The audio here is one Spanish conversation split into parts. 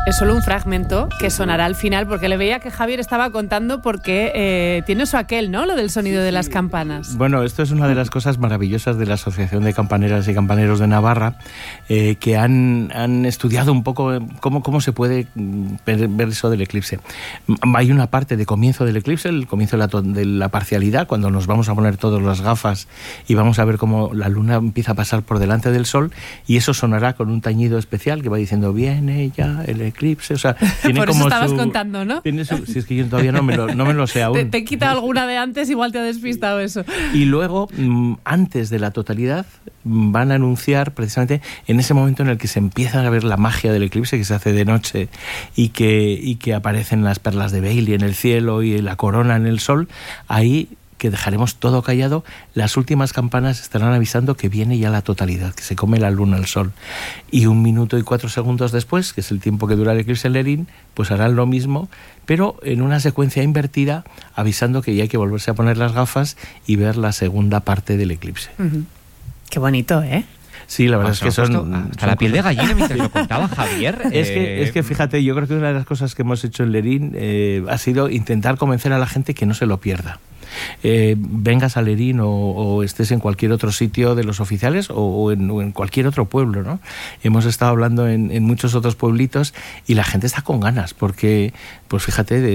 Es solo un fragmento que sonará al final, porque le veía que Javier estaba contando porque tiene eso aquel, ¿no? Lo del sonido de las campanas. Bueno, esto es una de las cosas maravillosas de la Asociación de Campaneras y Campaneros de Navarra, que han estudiado un poco cómo se puede ver eso del eclipse. Hay una parte de comienzo del eclipse, el comienzo de la parcialidad, cuando nos vamos a poner todas las gafas y vamos a ver cómo la luna empieza a pasar por delante del sol, y eso sonará con un tañido especial que va diciendo, viene ya el eclipse, o sea, tiene por como eso estabas contando, ¿no? Si es que yo todavía no me lo sé aún. Te he quitado alguna de antes, igual te ha despistado eso. Y luego, antes de la totalidad, van a anunciar precisamente en ese momento en el que se empieza a ver la magia del eclipse, que se hace de noche y que aparecen las perlas de Bailey en el cielo y la corona en el sol, ahí que dejaremos todo callado, las últimas campanas estarán avisando que viene ya la totalidad, que se come la luna al sol. Y 1 minuto y 4 segundos después, que es el tiempo que dura el eclipse en Lerín, pues harán lo mismo, pero en una secuencia invertida, avisando que ya hay que volverse a poner las gafas y ver la segunda parte del eclipse. Uh-huh. Qué bonito, ¿eh? Sí, la verdad es que son hasta la piel de gallina mientras lo contaba Javier. Es que fíjate, yo creo que una de las cosas que hemos hecho en Lerín ha sido intentar convencer a la gente que no se lo pierda. Vengas a Lerín o estés en cualquier otro sitio de los oficiales o en cualquier otro pueblo, ¿no? Hemos estado hablando en muchos otros pueblitos y la gente está con ganas porque, pues fíjate,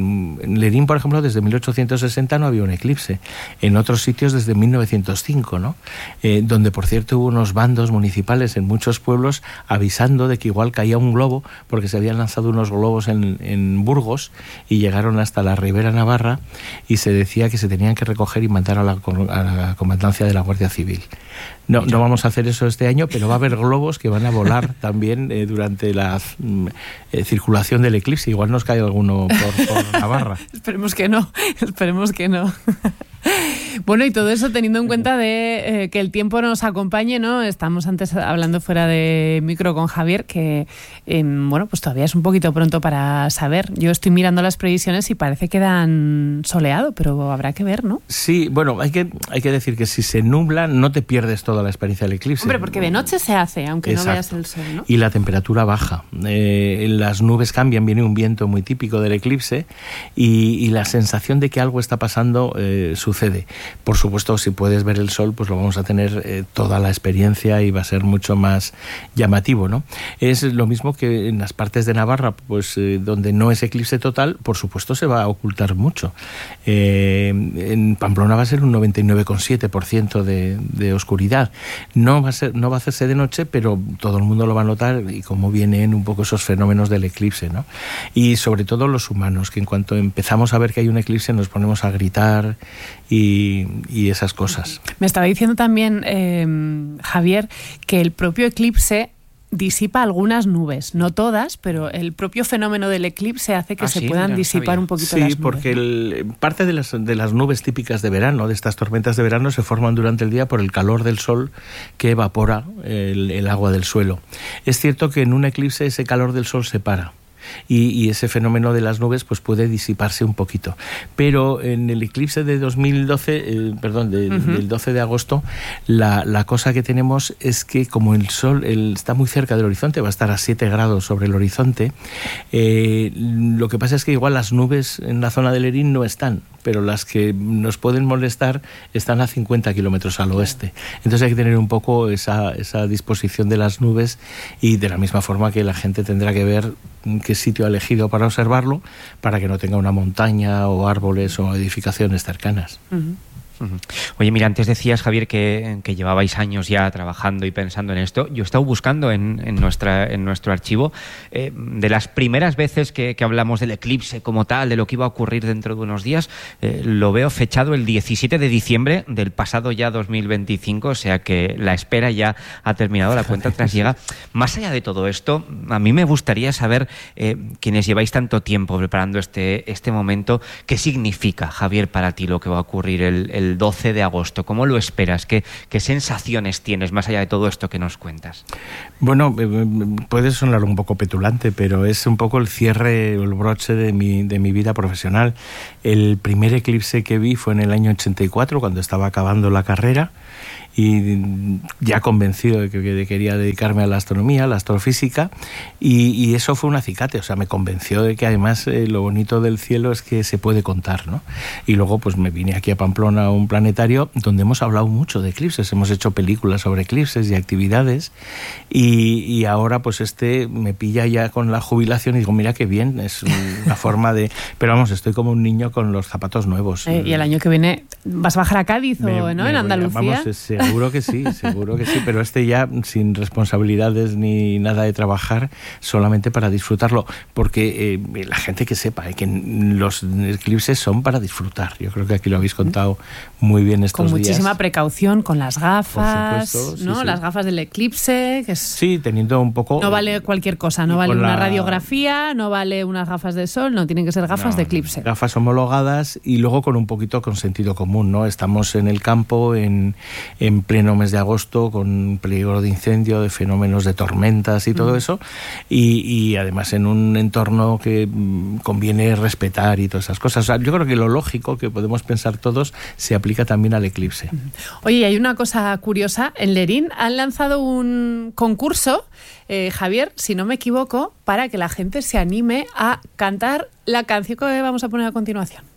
en Lerín, por ejemplo, desde 1860 no había un eclipse. En otros sitios desde 1905, ¿no? Donde, por cierto, hubo unos bandos municipales en muchos pueblos avisando de que igual caía un globo porque se habían lanzado unos globos en Burgos y llegaron hasta la Ribera Navarra y se decía que se tenían que recoger y mandar a la comandancia de la Guardia Civil. No vamos a hacer eso este año, pero va a haber globos que van a volar también durante la circulación del eclipse. Igual nos cae alguno por Navarra. Esperemos que no. Bueno, y todo eso teniendo en cuenta de que el tiempo nos acompañe, ¿no? Estamos antes hablando fuera de micro con Javier, que bueno, pues todavía es un poquito pronto para saber. Yo estoy mirando las previsiones y parece que dan soleado, pero habrá que ver, ¿no? Sí, bueno, hay que decir que si se nubla no te pierdes toda la experiencia del eclipse. Hombre, porque de noche se hace, aunque Exacto. no veas el sol, ¿no? Y la temperatura baja. Las nubes cambian, viene un viento muy típico del eclipse y la sensación de que algo está pasando sucede. Por supuesto, si puedes ver el sol, pues lo vamos a tener toda la experiencia y va a ser mucho más llamativo, ¿no? Es lo mismo que en las partes de Navarra, pues donde no es eclipse total, por supuesto se va a ocultar mucho. En Pamplona va a ser un 99,7% de oscuridad. No va a hacerse de noche, pero todo el mundo lo va a notar y cómo vienen un poco esos fenómenos del eclipse, ¿no? Y sobre todo los humanos, que en cuanto empezamos a ver que hay un eclipse nos ponemos a gritar y esas cosas. Me estaba diciendo también, Javier, que el propio eclipse disipa algunas nubes, no todas, pero el propio fenómeno del eclipse hace que se puedan disipar un poquito las nubes. Sí, porque parte de las nubes típicas de verano, de estas tormentas de verano, se forman durante el día por el calor del sol que evapora el agua del suelo. Es cierto que en un eclipse ese calor del sol se para. Y ese fenómeno de las nubes pues puede disiparse un poquito. Pero en el eclipse de 2012, del 12 de agosto, la cosa que tenemos es que como el sol está muy cerca del horizonte, va a estar a 7 grados sobre el horizonte, lo que pasa es que igual las nubes en la zona de Lerín no están, pero las que nos pueden molestar están a 50 kilómetros al oeste. Entonces hay que tener un poco esa disposición de las nubes y de la misma forma que la gente tendrá que ver qué sitio ha elegido para observarlo, para que no tenga una montaña o árboles o edificaciones cercanas. Uh-huh. Oye, mira, antes decías, Javier, que llevabais años ya trabajando y pensando en esto. Yo he estado buscando en nuestro archivo de las primeras veces que hablamos del eclipse como tal, de lo que iba a ocurrir dentro de unos días. Lo veo fechado el 17 de diciembre del pasado ya 2025, o sea que la espera ya ha terminado, la cuenta atrás llega. Más allá de todo esto, a mí me gustaría saber, quienes lleváis tanto tiempo preparando este momento, ¿qué significa, Javier, para ti lo que va a ocurrir el 12 de agosto? ¿Cómo lo esperas? ¿Qué sensaciones tienes más allá de todo esto que nos cuentas? Bueno, puede sonar un poco petulante, pero es un poco el cierre, el broche de mi vida profesional. El primer eclipse que vi fue en el año 84, cuando estaba acabando la carrera, ya convencido de que quería dedicarme a la astronomía, a la astrofísica, y eso fue un acicate, o sea, me convenció de que además lo bonito del cielo es que se puede contar, ¿no? Y luego pues me vine aquí a Pamplona, a un planetario donde hemos hablado mucho de eclipses, hemos hecho películas sobre eclipses y actividades, y ahora pues me pilla ya con la jubilación y digo, mira qué bien, es una forma de... Pero vamos, estoy como un niño con los zapatos nuevos. Y el año que viene vas a bajar a Cádiz ¿no? En Andalucía. Vamos, seguro que sí, pero ya sin responsabilidades ni nada de trabajar, solamente para disfrutarlo, porque la gente que sepa que los eclipses son para disfrutar. Yo creo que aquí lo habéis contado muy bien estos días. Con muchísima precaución, con las gafas, por supuesto, ¿no? Sí. Las gafas del eclipse, que es... Sí, teniendo un poco... No vale cualquier cosa, no vale una radiografía, no vale unas gafas de sol, no, tienen que ser gafas de eclipse. Gafas homologadas y luego con un poquito con sentido común, ¿no? Estamos en el campo en pleno mes de agosto con peligro de incendio, de fenómenos de tormentas y todo eso, y además en un entorno que conviene respetar y todas esas cosas. O sea, yo creo que lo lógico que podemos pensar todos se aplica también al eclipse. Oye, hay una cosa curiosa, en Lerín han lanzado un concurso, Javier, si no me equivoco, para que la gente se anime a cantar la canción que vamos a poner a continuación.